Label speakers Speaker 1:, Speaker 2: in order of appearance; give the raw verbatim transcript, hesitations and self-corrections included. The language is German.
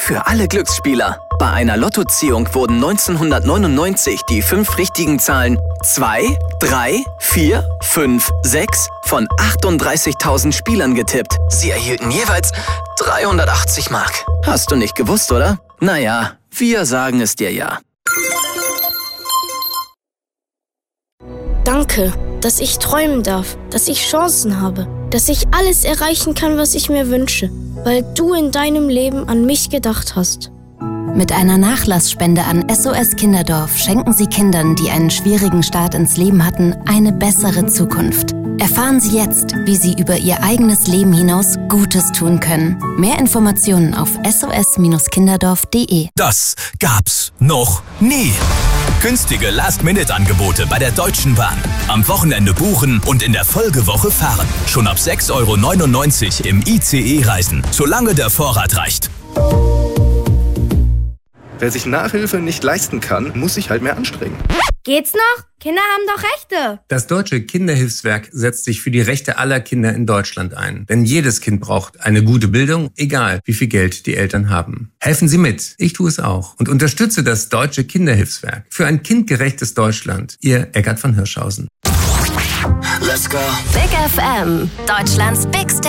Speaker 1: Für alle Glücksspieler. Bei einer Lottoziehung wurden neunzehnhundertneunundneunzig die fünf richtigen Zahlen zwei, drei, vier, fünf, sechs von achtunddreißigtausend Spielern getippt. Sie erhielten jeweils dreihundertachtzig Mark. Hast du nicht gewusst, oder? Naja, wir sagen es dir ja.
Speaker 2: Danke, dass ich träumen darf, dass ich Chancen habe, dass ich alles erreichen kann, was ich mir wünsche, weil du in deinem Leben an mich gedacht hast.
Speaker 3: Mit einer Nachlassspende an S O S Kinderdorf schenken Sie Kindern, die einen schwierigen Start ins Leben hatten, eine bessere Zukunft. Erfahren Sie jetzt, wie Sie über Ihr eigenes Leben hinaus Gutes tun können. Mehr Informationen auf s o s kinderdorf punkt d e.
Speaker 4: Das gab's noch nie. Günstige Last-Minute-Angebote bei der Deutschen Bahn. Am Wochenende buchen und in der Folgewoche fahren. Schon ab sechs Euro neunundneunzig im I C E-Reisen, solange der Vorrat reicht.
Speaker 5: Wer sich Nachhilfe nicht leisten kann, muss sich halt mehr anstrengen.
Speaker 6: Geht's noch? Kinder haben doch Rechte.
Speaker 7: Das Deutsche Kinderhilfswerk setzt sich für die Rechte aller Kinder in Deutschland ein. Denn jedes Kind braucht eine gute Bildung, egal wie viel Geld die Eltern haben. Helfen Sie mit. Ich tue es auch. Und unterstütze das Deutsche Kinderhilfswerk. Für ein kindgerechtes Deutschland. Ihr Eckart von Hirschhausen.
Speaker 1: Let's go.
Speaker 3: Big F M, Deutschlands Big